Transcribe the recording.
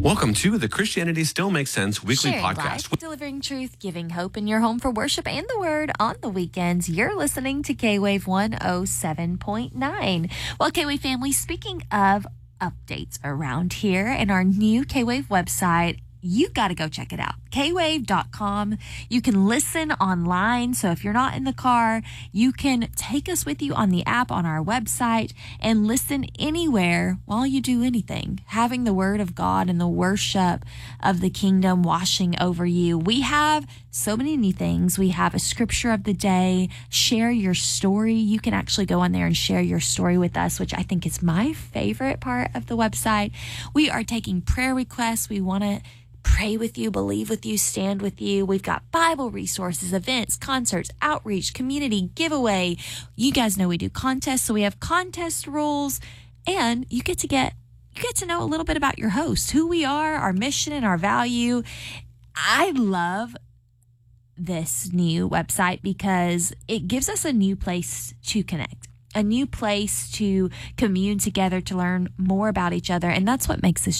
Welcome to the Christianity Still Makes Sense weekly Sharing podcast. life, delivering truth, giving hope in your home for worship and the word on the weekends. You're listening to K-Wave 107.9. Well, K-Wave family, speaking of updates around here and our new K-Wave website, you got to go check it out. kwave.com. You can listen online. So if you're not in the car, you can take us with you on the app on our website and listen anywhere while you do anything, having the word of God and the worship of the kingdom washing over you. We have so many new things. We have a scripture of the day, share your story. You can actually go on there and share your story with us, which I think is my favorite part of the website. We are taking prayer requests. We want to pray with you, believe with you, stand with you. We've got Bible resources, events, concerts, outreach, community, giveaway. You guys know we do contests, so we have contest rules, and you get to know a little bit about your host, who we are, our mission, and our value. I love this new website because it gives us a new place to connect, a new place to commune together, to learn more about each other, and that's what makes this